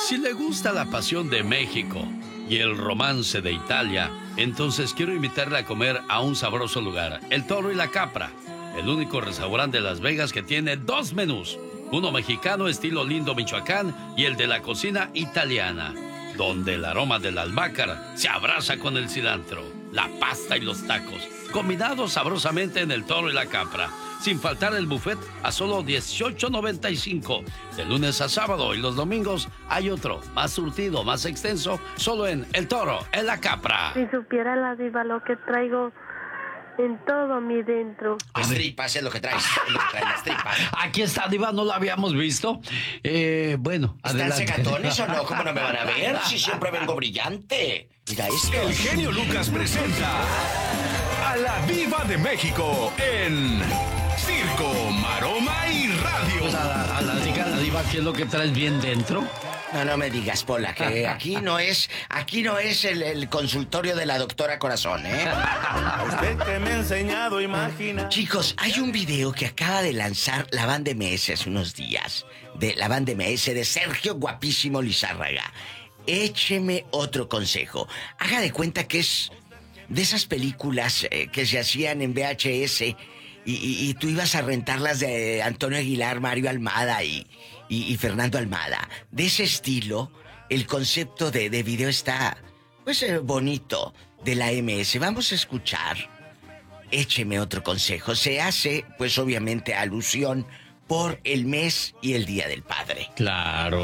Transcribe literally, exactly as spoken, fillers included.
Si le gusta la pasión de México y el romance de Italia, entonces quiero invitarle a comer a un sabroso lugar, El Toro y la Capra, el único restaurante de Las Vegas que tiene dos menús, uno mexicano estilo Lindo, Michoacán, y el de la cocina italiana, donde el aroma del albahaca se abraza con el cilantro, la pasta y los tacos, combinados sabrosamente en El Toro y la Capra. Sin faltar el buffet a solo dieciocho noventa y cinco. De lunes a sábado, y los domingos hay otro, más surtido, más extenso, solo en El Toro, en la Capra. Si supiera la diva lo que traigo en todo mi dentro. Las tripas es lo que traes, es lo que traes, las tripas. Aquí está, diva, no lo habíamos visto. Eh, bueno, ¿Están adelante. secatones o no? ¿Cómo no me van a ver? Si siempre vengo brillante. Mira esto. El genio Lucas presenta a la Diva de México en Circo, Maroma y Radio. Pues a la, a la, diga, la diva, ¿qué es lo que traes bien dentro? No, no me digas, Pola, que aquí no es, aquí no es el, el consultorio de la doctora Corazón, ¿eh? A usted que me ha enseñado a imaginar. Chicos, hay un video que acaba de lanzar la banda M S hace unos días, de la banda M S de Sergio Guapísimo Lizárraga. Écheme otro consejo. Haga de cuenta que es de esas películas eh, que se hacían en V H S y, y, y tú ibas a rentarlas de Antonio Aguilar, Mario Almada y, y, y Fernando Almada. De ese estilo, el concepto de, de video está, pues, eh, bonito, de la M S. Vamos a escuchar. Écheme otro consejo. Se hace, pues, obviamente, alusión por el mes y el Día del Padre. Claro.